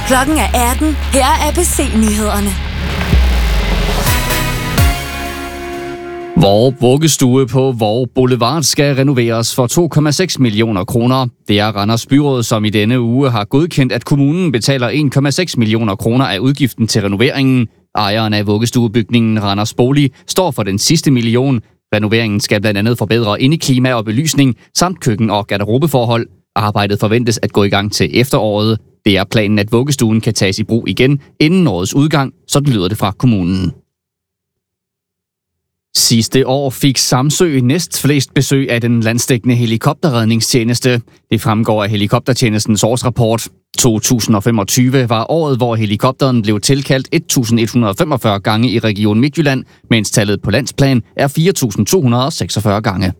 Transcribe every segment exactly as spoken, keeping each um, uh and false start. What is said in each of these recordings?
Klokken er atten. Her er A B C-nyhederne. Vor vuggestue på Vor Boulevard skal renoveres for to komma seks millioner kroner. Det er Randers Byråd, som i denne uge har godkendt, at kommunen betaler en komma seks millioner kroner af udgiften til renoveringen. Ejeren af vuggestuebygningen Randers Bolig står for den sidste million. Renoveringen skal blandt andet forbedre indeklima og belysning, samt køkken- og garderobeforhold. Arbejdet forventes at gå i gang til efteråret. Det er planen, at vuggestuen kan tages i brug igen inden årets udgang, sådan lyder det fra kommunen. Sidste år fik Samsø næst flest besøg af den landsdækkende helikopterredningstjeneste. Det fremgår af helikoptertjenestens årsrapport. to tusind og femogtyve var året, hvor helikopteren blev tilkaldt et tusind et hundrede og femogfyrre gange i Region Midtjylland, mens tallet på landsplan er fire tusind to hundrede og seksogfyrre gange.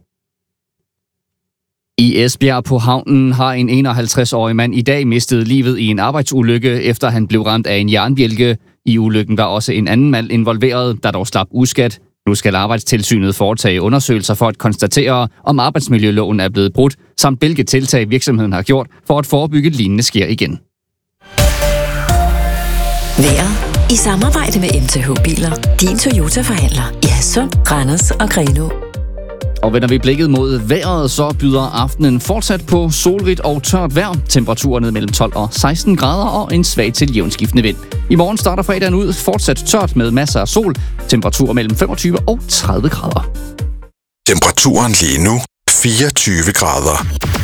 I Esbjerg på havnen har en enoghalvtreds-årig mand i dag mistet livet i en arbejdsulykke, efter han blev ramt af en jernbjælke. I ulykken var også en anden mand involveret, der dog slap uskadt. Nu skal Arbejdstilsynet foretage undersøgelser for at konstatere, om arbejdsmiljøloven er blevet brudt, samt hvilke tiltag virksomheden har gjort for at forebygge lignende sker igen. Vejret i samarbejde med M T H Biler. Din Toyota-forhandler i Hadsund, Randers og Grenaa. Og vender vi blikket mod vejret, så byder aftenen fortsat på solrigt og tørt vejr. Temperaturer ned mellem tolv og seksten grader og en svag til jævnskiftende vind. I morgen starter fredagen ud fortsat tørt med masser af sol. Temperaturer mellem femogtyve og tredive grader. Temperaturen lige nu fireogtyve grader.